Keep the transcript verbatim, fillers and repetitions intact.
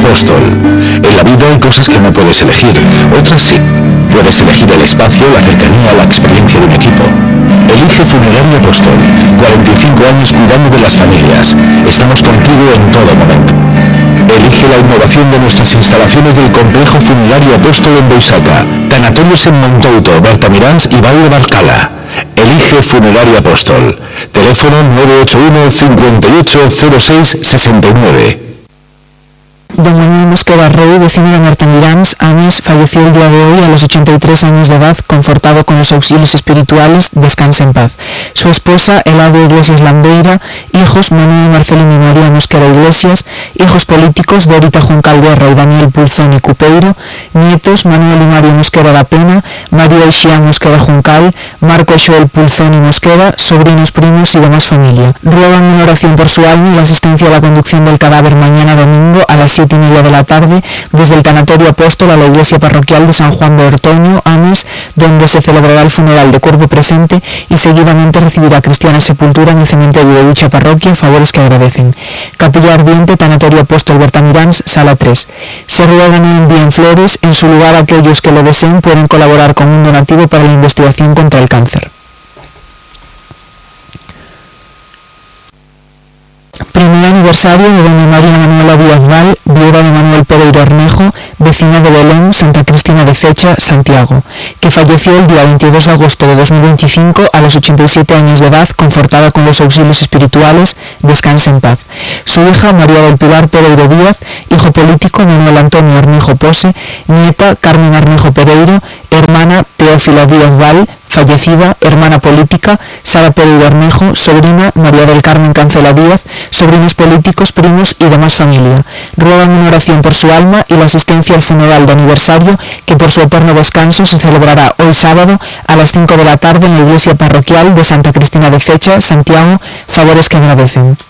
Apóstol. En la vida hay cosas que no puedes elegir, otras sí. Puedes elegir el espacio, la cercanía, la experiencia de un equipo. Elige Funeraria Apóstol. cuarenta y cinco años cuidando de las familias. Estamos contigo en todo momento. Elige la innovación de nuestras instalaciones del complejo Funerario Apóstol en Boisaca, tanatorios en Montouto, Bertamiráns y Valle de Barcala. Elige Funeraria Apóstol. Teléfono nueve ocho uno, cincuenta y ocho, cero seis, sesenta y nueve. Don Manuel Mosquera Rey, vecino de Bertamiráns, Ames, falleció el día de hoy a los ochenta y tres años de edad, confortado con los auxilios espirituales, descanse en paz. Su esposa, Elado Iglesias Lambeira, hijos Manuel Marcelino y María Mosquera Iglesias, hijos políticos Dorita Juncal Guerra y Daniel Pulzón y Cupeiro, nietos Manuel y Mario Mosquera da Pena, María Ixián Mosquera Juncal, Marco Joel Pulzón y Mosquera, sobrinos, primos y demás familia. Ruegan una oración por su alma y la asistencia a la conducción del cadáver mañana domingo a las siete y media de la tarde desde el Tanatorio Apóstol a la iglesia parroquial de San Juan de Ortoño, Ames, donde se celebrará el funeral de cuerpo presente y seguidamente recibirá cristiana sepultura en el cementerio de dicha parroquia, favores que agradecen. Capilla Ardiente, Tanatorio Apóstol Bertamiráns, sala tres. Se ruegan y envíen flores. En su lugar, aquellos que lo deseen pueden colaborar con un donativo para la investigación contra el cáncer. Primer aniversario de doña María Manuela Díaz Val, viuda de Manuel Pereiro Arnejo, vecina de Belén, Santa Cristina de Fecha, Santiago, que falleció el día veintidós de agosto de dos mil veinticinco a los ochenta y siete años de edad, confortada con los auxilios espirituales, descanse en paz. Su hija, María del Pilar Pereiro Díaz, hijo político, Manuel Antonio Arnejo Pose, nieta, Carmen Arnejo Pereiro, hermana, Teófila Díaz Val, fallecida, hermana política, Sara Pereiro Arnejo, sobrina, María del Carmen Cancela Díaz, sobrinos políticos, primos y demás familia. Ruegan una oración por su alma y la asistencia al funeral de aniversario que por su eterno descanso se celebrará hoy sábado a las cinco de la tarde en la iglesia parroquial de Santa Cristina de Fecha, Santiago, favores que agradecen.